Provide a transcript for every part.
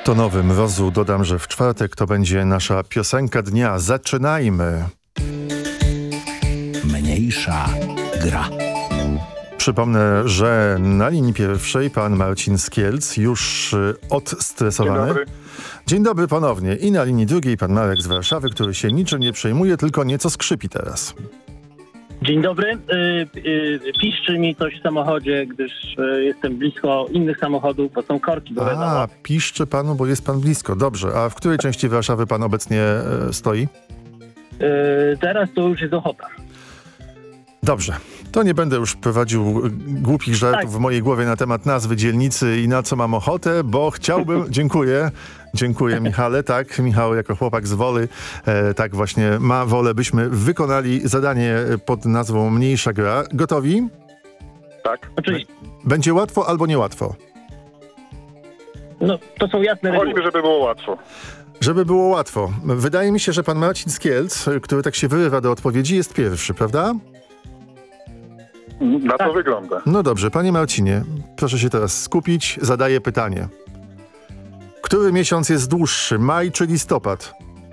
Tonowy Mrozu dodam, że w czwartek to będzie nasza piosenka dnia. Zaczynajmy! Mniejsza gra. Przypomnę, że na linii pierwszej pan Marcin z Kielc, już odstresowany. Dzień dobry. Dzień dobry ponownie. I na linii drugiej pan Marek z Warszawy, który się niczym nie przejmuje, tylko nieco skrzypi teraz. Dzień dobry. Piszczy mi coś w samochodzie, gdyż jestem blisko innych samochodów, bo są korki, bo wiadomo. A, piszczy panu, bo jest pan blisko. Dobrze. A w której części Warszawy pan obecnie stoi? Teraz to już jest Ochota. Dobrze. To nie będę już prowadził głupich żartów Tak. w mojej głowie na temat nazwy dzielnicy i na co mam ochotę, bo chciałbym... Dziękuję Michale. Tak, Michał jako chłopak z Woly, tak właśnie ma wolę, byśmy wykonali zadanie pod nazwą Mniejsza gra. Gotowi? Tak. Oczywiście. Będzie łatwo albo niełatwo? No, to są jasne reguły. Chodźmy, żeby było łatwo. Żeby było łatwo. Wydaje mi się, że pan Marcin z Kielc, który tak się wyrywa do odpowiedzi, jest pierwszy, prawda? Na to wygląda. No dobrze, panie Marcinie, proszę się teraz skupić. Zadaję pytanie. Który miesiąc jest dłuższy, maj czy listopad?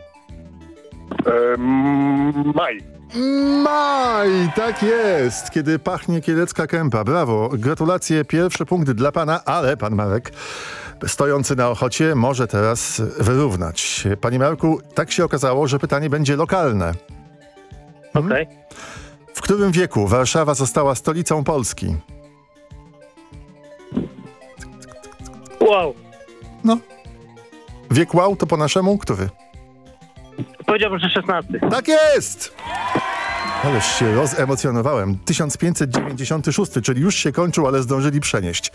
Maj. Maj, tak jest, kiedy pachnie kielecka kępa. Brawo, gratulacje, pierwszy punkt dla pana, ale pan Marek, stojący na Ochocie, może teraz wyrównać. Panie Marku, tak się okazało, że pytanie będzie lokalne. Okej. W którym wieku Warszawa została stolicą Polski? Wow. No. Wiek wow to po naszemu który? Powiedziałbym, że 16. Tak jest! Ależ się rozemocjonowałem. 1596, czyli już się kończył, ale zdążyli przenieść.